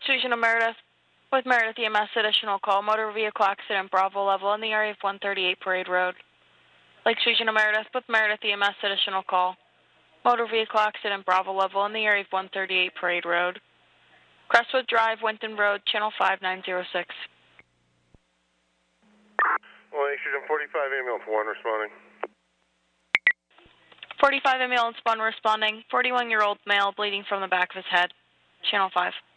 Station of Meredith. With Meredith EMS, additional call. Motor vehicle accident, Bravo level in the area of 138 Parade Road. Lake Station of Meredith. With Meredith EMS, additional call. Motor vehicle accident, Bravo level in the area of 138 Parade Road. Crestwood Drive, Winton Road, channel 5906. Well, Station 45 ambulance 1 responding. 45 ambulance 1 responding. 41-year-old male bleeding from the back of his head. Channel 5.